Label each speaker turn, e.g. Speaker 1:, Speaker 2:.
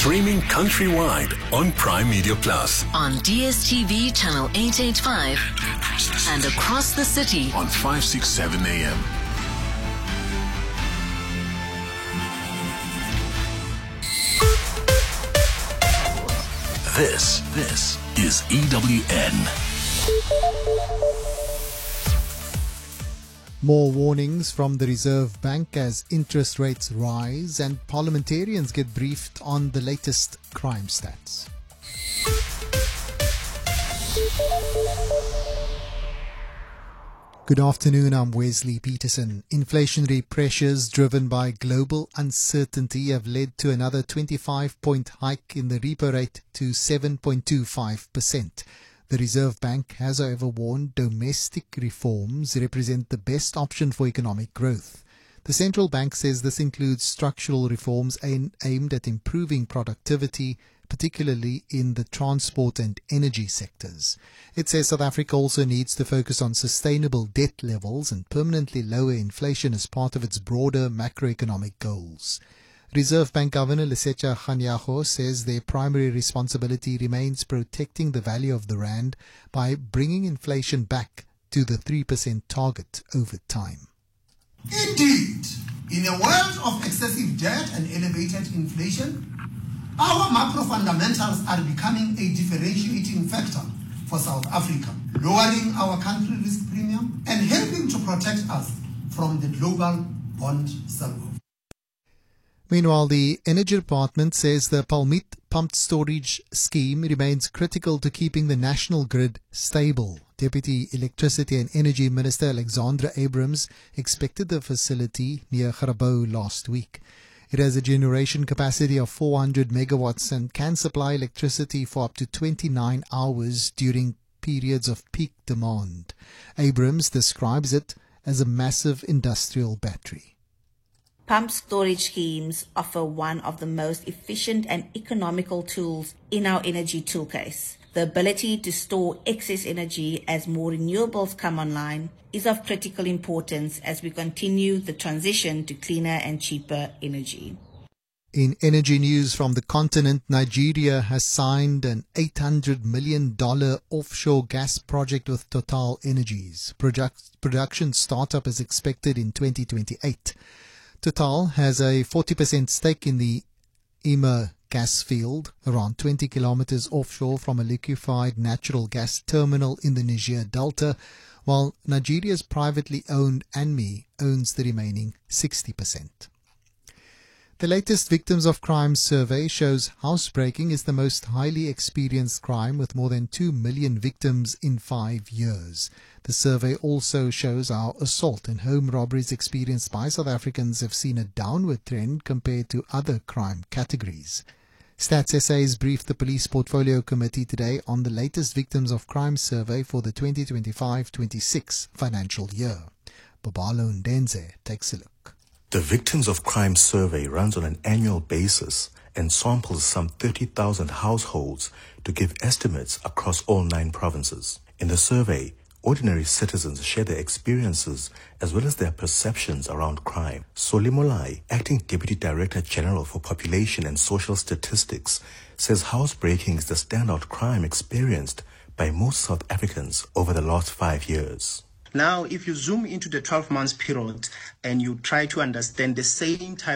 Speaker 1: Streaming countrywide on Prime Media Plus.
Speaker 2: On DSTV channel 885 and across the city
Speaker 1: On 567 AM. This is EWN.
Speaker 3: More warnings from the Reserve Bank as interest rates rise and parliamentarians get briefed on the latest crime stats. Good afternoon, I'm Wesley Peterson. Inflationary pressures driven by global uncertainty have led to another 25-point hike in the repo rate to 7.25%. The Reserve Bank has, however, warned domestic reforms represent the best option for economic growth. The central bank says this includes structural reforms aimed at improving productivity, particularly in the transport and energy sectors. It says South Africa also needs to focus on sustainable debt levels and permanently lower inflation as part of its broader macroeconomic goals. Reserve Bank Governor Lesetja Kganyago says their primary responsibility remains protecting the value of the rand by bringing inflation back to the 3% target over time.
Speaker 4: Indeed, in a world of excessive debt and elevated inflation, our macro fundamentals are becoming a differentiating factor for South Africa, lowering our country risk premium and helping to protect us from the global bond sell-off.
Speaker 3: Meanwhile, the Energy Department says the Palmit pumped storage scheme remains critical to keeping the national grid stable. Deputy Electricity and Energy Minister Alexandra Abrams inspected the facility near Grabouw last week. It has a generation capacity of 400 megawatts and can supply electricity for up to 29 hours during periods of peak demand. Abrams describes it as a massive industrial battery.
Speaker 5: Pump storage schemes offer one of the most efficient and economical tools in our energy toolcase. The ability to store excess energy as more renewables come online is of critical importance as we continue the transition to cleaner and cheaper energy.
Speaker 3: In energy news from the continent, Nigeria has signed an $800 million offshore gas project with Total Energies. Production startup is expected in 2028. Total has a 40% stake in the Ima gas field, around 20 kilometers offshore from a liquefied natural gas terminal in the Niger Delta, while Nigeria's privately owned ANMI owns the remaining 60%. The latest Victims of Crime survey shows housebreaking is the most highly experienced crime with more than 2 million victims in 5 years. The survey also shows how assault and home robberies experienced by South Africans have seen a downward trend compared to other crime categories. Stats SA's briefed the Police Portfolio Committee today on the latest Victims of Crime survey for the 2025-26 financial year. Babalo Ndenze takes a look.
Speaker 6: The Victims of Crime survey runs on an annual basis and samples some 30,000 households to give estimates across all 9 provinces. In the survey, ordinary citizens share their experiences as well as their perceptions around crime. Soli Molai, Acting Deputy Director General for Population and Social Statistics, says housebreaking is the standout crime experienced by most South Africans over the last 5 years.
Speaker 7: Now, if you zoom into the 12 months period and you try to understand the same type